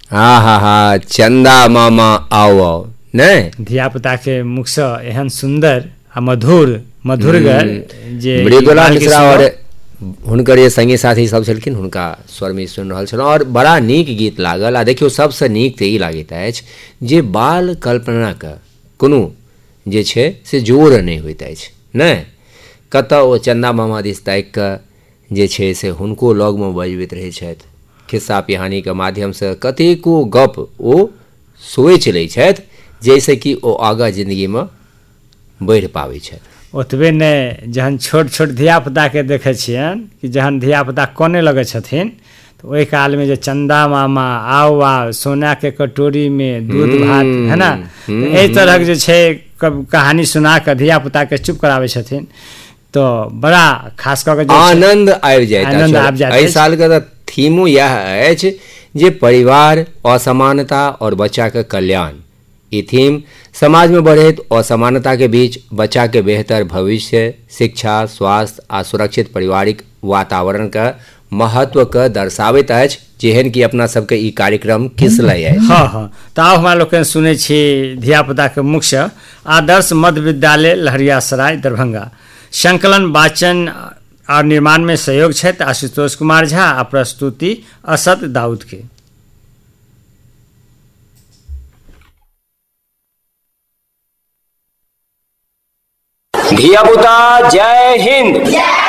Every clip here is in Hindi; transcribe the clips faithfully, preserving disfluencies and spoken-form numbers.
हाँ हाँ हाँ चंदा मामा आओ आओ नहीं धिया पुता के मुख से एहन सुंदर आ मधुर मधुरगर जे मृदुला मिश्रा और हुनकर ये संगी साथी सब छलखिन हुनका स्वर में सुन रहल छलहुँ और बड़ा नीक गीत लागल। आ देखियो सबसे नीक तऽ ई लागैत अछि जे बाल कल्पनाक कोनो जे छै से जोर नहि होइत अछि नहि कतऽ ओ चंदा मामा दिस ताकि कऽ जे छै से हुनको लगमे बजबैत रहै छथि खिस्सा पिहानीके माध्यमसँ कतेको गप ओ सोचि लै छथि जाहिसँ कि ओ आगाँ जिन्दगीमे बढ़ि पाबै छथि। ओतबे नहि जहन छोट छोट धियापुताके देखै छियनि कि जहन धियापुता कोने लगै छथिन तो ओहि कालमे जे चंदा मामा आओ आ सोनाके कटोरीमे दूध भात है ना एहि तरहक जे छै कहानी सुना कऽ धियापुताके चुप कराबै छथिन तो बड़ा खास कऽ के आनंद आबि जाइत आनंद आबि जाइत एहि सालके तऽ थीमो इएह अछि जे परिवार असमानता और बच्चाके कल्याण। ई थीम समाज में बढ़ैत असमानता के बीच बच्चा के बेहतर भविष्य शिक्षा स्वास्थ्य आ सुरक्षित पारिवारिक वातावरण का महत्व के दर्शाबैत अछि जेहन कि अपना सबके ई कार्यक्रम किसलै अछि। हाँ हाँ तो आब हमरा लोग सुनै छी धियापुता के मुख से आदर्श मध्य विद्यालय लहरियासराय दरभंगा संकलन वाचन और निर्माण में सहयोग छथि आशुतोष कुमार झा आ प्रस्तुति असद दाऊद के। धियापुता जय हिंद।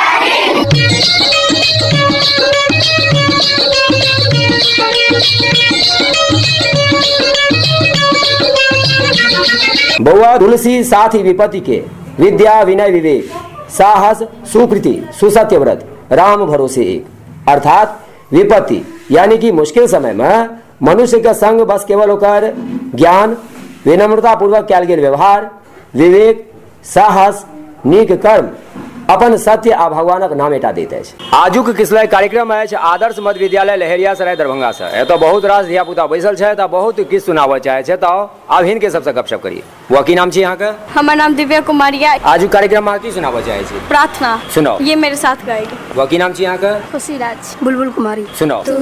बउआ तुलसी साथी विपत्ति के विद्या विनय विवेक साहस सुकृति सुसत्य व्रत राम भरोसे एक अर्थात विपत्ति यानी कि मुश्किल समय में मनुष्य के संग बस केवल ओकर ज्ञान विनम्रता पूर्वक कयल गेल व्यवहार विवेक साहस नीक कर्म अपन सत्य आ भगवानक नाम एटा दैत अछि। आजुक किसलै कार्यक्रम अछि आदर्श मध्य विद्यालय लहेरियासराय दरभंगा से। एतऽ बहुत रास धिया पुता बैसल छथि आ बहुत किछु सुनाबऽ चाहै छथि। आब हिनके सबसे गपशप करिए। वो की नाम छी अहाँके? हमर नाम दिव्या कुमारी है। आजुक कार्यक्रम में की सुनाबऽ चाहै छी? प्रार्थना। सुनाओ। ये मेरे साथ गाएगी। वो की नाम छी अहाँके? खुशी राज। बुलबुल कुमारी। सुनाओ।